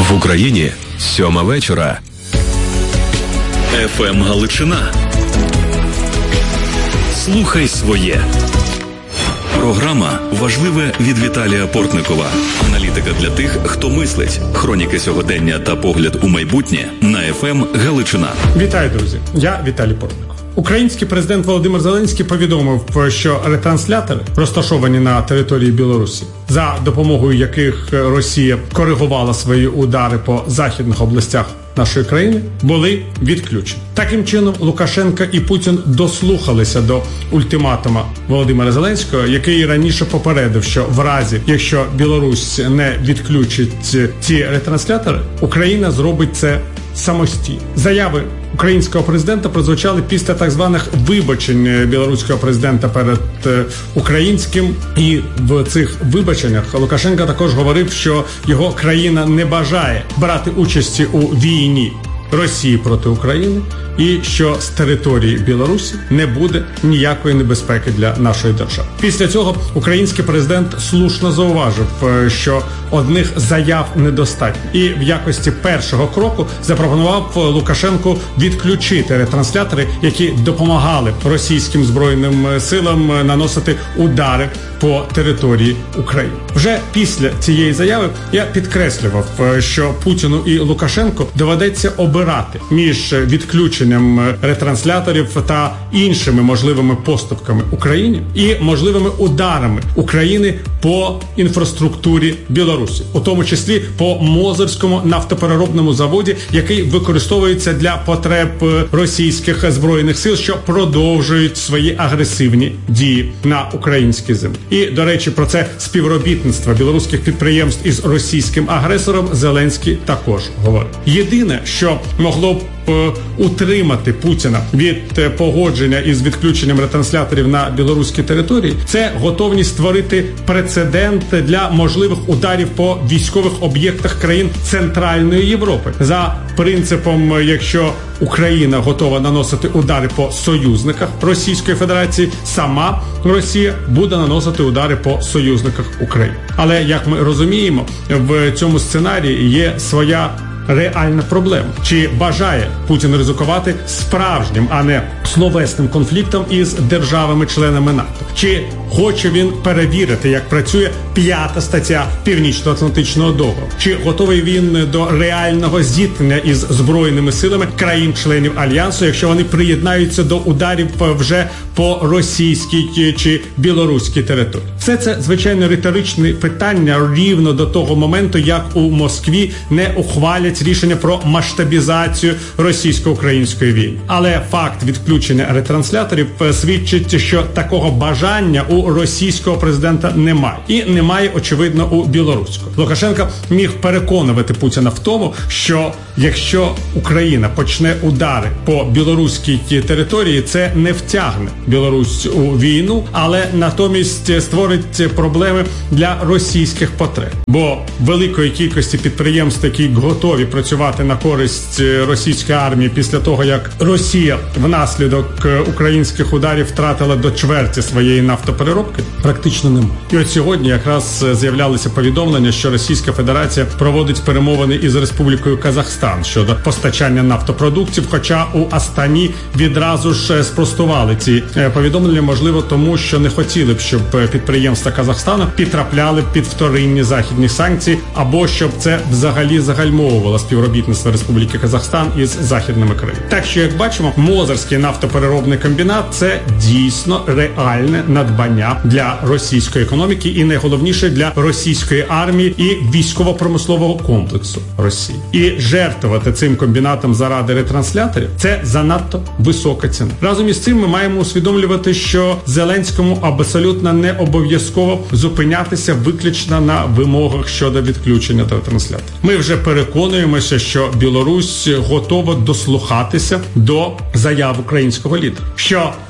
В Україні 7 вечора. ФМ Галичина. Слухай своє. Програма «Важливе» від Віталія Портникова. Аналітика для тих, хто мислить. Хроніки сьогодення та погляд у майбутнє на ФМ Галичина. Вітаю, друзі. Я Віталій Портников. Український президент Володимир Зеленський повідомив, що ретранслятори, розташовані на території Білорусі, за допомогою яких Росія коригувала свої удари по західних областях нашої країни, були відключені. Таким чином, Лукашенко і Путін дослухалися до ультиматума Володимира Зеленського, який раніше попередив, що в разі, якщо Білорусь не відключить ці ретранслятори, Україна зробить це самостійно. Заяви українського президента прозвучали після так званих вибачень білоруського президента перед українським. І в цих вибаченнях Лукашенко також говорив, що його країна не бажає брати участі у війні Росії проти України і що з території Білорусі не буде ніякої небезпеки для нашої держави. Після цього український президент слушно зауважив, що одних заяв недостатньо. І в якості першого кроку запропонував Лукашенку відключити ретранслятори, які допомагали російським збройним силам наносити удари по території України. Вже після цієї заяви я підкреслював, що Путіну і Лукашенку доведеться обирати між відключенням ретрансляторів та іншими можливими поступками Україні і можливими ударами України по інфраструктурі Білорусі, у тому числі по Мозирському нафтопереробному заводі, який використовується для потреб російських збройних сил, що продовжують свої агресивні дії на українській землі. І, до речі, про це співробітництво білоруських підприємств із російським агресором Зеленський також говорить. Єдине, що могло б утримати Путіна від погодження із відключенням ретрансляторів на білоруській території, це готовність створити прецедент для можливих ударів по військових об'єктах країн Центральної Європи. За принципом, якщо Україна готова наносити удари по союзниках Російської Федерації, сама Росія буде наносити удари по союзниках України. Але, як ми розуміємо, в цьому сценарії є своя реальна проблема. Чи бажає Путін ризикувати справжнім, а не словесним конфліктом із державами-членами НАТО? Чи хоче він перевірити, як працює 5-та стаття Північно-Атлантичного договору? Чи готовий він до реального зіткнення із збройними силами країн-членів Альянсу, якщо вони приєднаються до ударів вже по російській чи білоруській території? Все це, звичайно, риторичні питання рівно до того моменту, як у Москві не ухвалять рішення про масштабізацію російсько-української війни. Але факт відключення ретрансляторів свідчить, що такого бажання у російського президента немає. І немає, очевидно, у білоруського. Лукашенко міг переконувати Путіна в тому, що якщо Україна почне удари по білоруській території, це не втягне Білорусь у війну, але натомість створить проблеми для російських потреб. Бо великої кількості підприємств, які готові працювати на користь російської армії після того, як Росія внаслідок українських ударів втратила до чверті своєї нафтопереробки, практично немає. І от сьогодні якраз з'являлися повідомлення, що Російська Федерація проводить перемовини із Республікою Казахстан щодо постачання нафтопродуктів, хоча у Астані відразу ж спростували ці повідомлення, можливо, тому що не хотіли б, щоб підприємства Казахстану підтрапляли під вторинні західні санкції, або щоб це взагалі загальмовувало співробітництво Республіки Казахстан із західними країнами. Так що, як бачимо, Мозирський нафтопереробний комбінат – це дійсно реальне надбання для російської економіки і, найголовніше, для російської армії і військово-промислового комплексу Росії. І жертвувати цим комбінатом заради ретрансляторів – це занадто висока ціна. Разом із цим ми маємо усвідомлювати, що Зеленському абсолютно не обов'язково зупинятися виключно на вимогах щодо відключення ретрансляторів. Ми вже переконуємося, що Білорусь готова дослухатися до заяв українського лідера. Що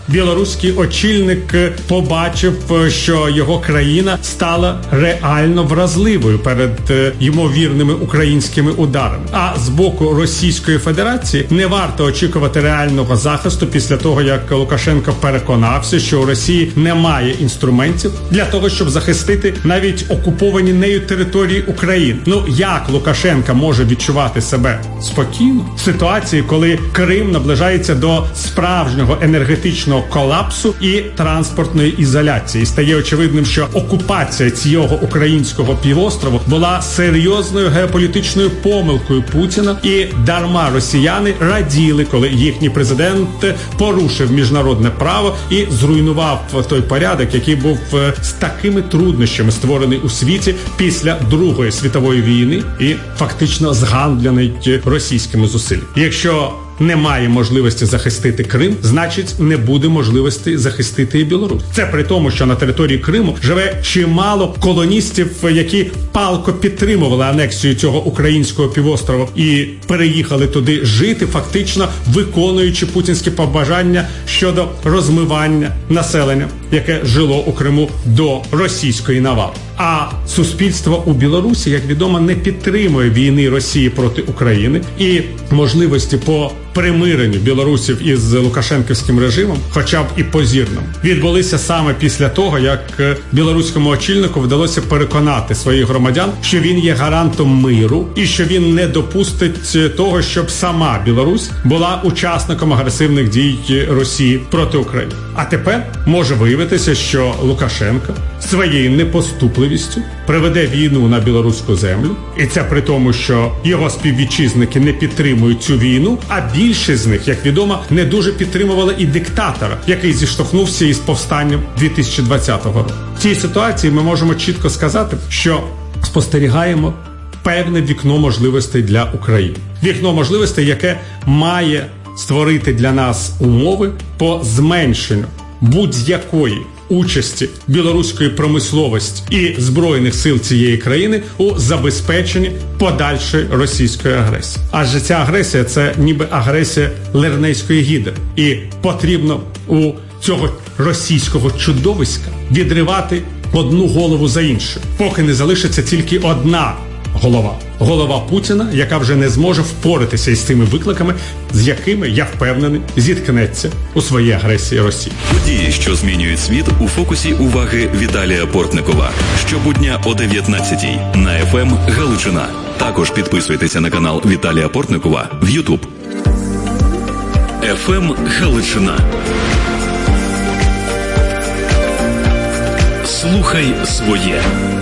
білоруський очільник побачив, що його країна стала реально вразливою перед ймовірними українськими ударами. А з боку Російської Федерації не варто очікувати реального захисту після того, як Лукашенко переконався, що у Росії немає інструментів для того, щоб захистити навіть окуповані нею території України. Ну, як Лукашенко може відчувати себе спокійно в ситуації, коли Крим наближається до справжнього енергетичного колапсу і транспортної ізоляції? Стає очевидним, що окупація цього українського півострову була серйозною геополітичною помилкою Путіна, і дарма росіяни раділи, коли їхній президент порушив міжнародне право і зруйнував той порядок, який був з такими труднощами створений у світі після Другої світової війни і фактично згандляний російськими зусиллями. Якщо немає можливості захистити Крим, значить не буде можливості захистити і Білорусь. Це при тому, що на території Криму живе чимало колоністів, які палко підтримували анексію цього українського півострова і переїхали туди жити, фактично виконуючи путінські побажання щодо розмивання населення, яке жило у Криму до російської навали. А суспільство у Білорусі, як відомо, не підтримує війни Росії проти України і можливості по примиренню білорусів із лукашенківським режимом, хоча б і позірним, відбулися саме після того, як білоруському очільнику вдалося переконати своїх громадян, що він є гарантом миру і що він не допустить того, щоб сама Білорусь була учасником агресивних дій Росії проти України. А тепер може виявитися, що Лукашенко своєю непоступливістю приведе війну на білоруську землю, і це при тому, що його співвітчизники не підтримують цю війну, а більшість з них, як відомо, не дуже підтримували і диктатора, який зіштовхнувся із повстанням 2020 року. В цій ситуації ми можемо чітко сказати, що спостерігаємо певне вікно можливостей для України. Вікно можливостей, яке має створити для нас умови по зменшенню будь-якої участі білоруської промисловості і збройних сил цієї країни у забезпеченні подальшої російської агресії. Адже ця агресія – це ніби агресія Лернейської гідри. І потрібно у цього російського чудовиська відривати одну голову за іншою, поки не залишиться тільки одна голова. Голова Путіна, яка вже не зможе впоратися із тими викликами, з якими, я впевнений, зіткнеться у своїй агресії Росії. Події, що змінюють світ, у фокусі уваги Віталія Портникова. Щобудня о 19-й на ФМ Галичина. Також підписуйтеся на канал Віталія Портникова в YouTube. ФМ Галичина. Слухай своє.